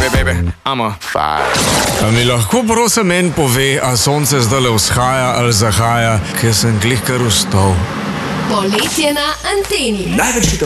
baby, I'm a fire. A mi lahko prosim en pove, a sonce zdajle vzhaja ali zahaja, ker sem glih kar vstal. Poletje na anteni. Največ